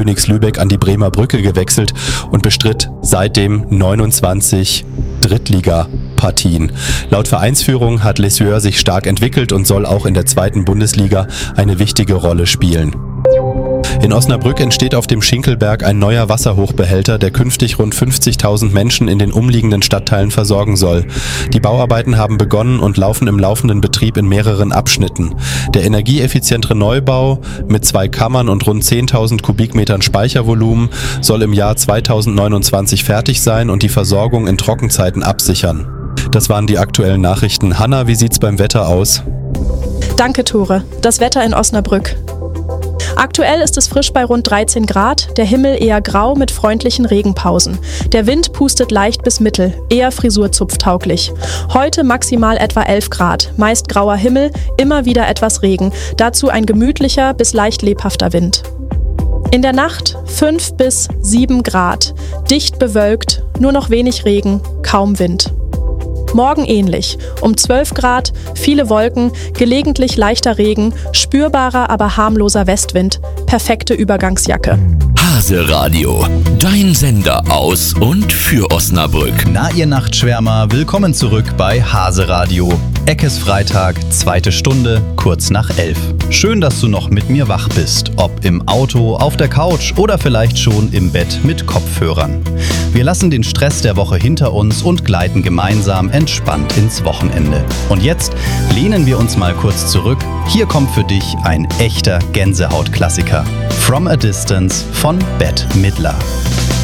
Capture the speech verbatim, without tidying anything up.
Königs-Lübeck an die Bremer Brücke gewechselt und bestritt seitdem neunundzwanzig Drittligapartien. Laut Vereinsführung hat Lesure sich stark entwickelt und soll auch in der zweiten Bundesliga eine wichtige Rolle spielen. In Osnabrück entsteht auf dem Schinkelberg ein neuer Wasserhochbehälter, der künftig rund fünfzigtausend Menschen in den umliegenden Stadtteilen versorgen soll. Die Bauarbeiten haben begonnen und laufen im laufenden Betrieb in mehreren Abschnitten. Der energieeffizientere Neubau mit zwei Kammern und rund zehntausend Kubikmetern Speichervolumen soll im Jahr zweitausendneunundzwanzig fertig sein und die Versorgung in Trockenzeiten absichern. Das waren die aktuellen Nachrichten. Hanna, wie sieht's beim Wetter aus? Danke, Tore. Das Wetter in Osnabrück. Aktuell ist es frisch bei rund dreizehn Grad, der Himmel eher grau mit freundlichen Regenpausen. Der Wind pustet leicht bis mittel, eher frisurzupftauglich. Heute maximal etwa elf Grad, meist grauer Himmel, immer wieder etwas Regen, dazu ein gemütlicher bis leicht lebhafter Wind. In der Nacht fünf bis sieben Grad, dicht bewölkt, nur noch wenig Regen, kaum Wind. Morgen ähnlich, um zwölf Grad, viele Wolken, gelegentlich leichter Regen, spürbarer, aber harmloser Westwind, perfekte Übergangsjacke. Hase Radio, dein Sender aus und für Osnabrück. Na, ihr Nachtschwärmer, willkommen zurück bei Hase Radio. Eckes Freitag, zweite Stunde, kurz nach elf. Schön, dass du noch mit mir wach bist, ob im Auto, auf der Couch oder vielleicht schon im Bett mit Kopfhörern. Wir lassen den Stress der Woche hinter uns und gleiten gemeinsam entspannt ins Wochenende. Und jetzt lehnen wir uns mal kurz zurück. Hier kommt für dich ein echter Gänsehaut-Klassiker. From a Distance von Bette Midler.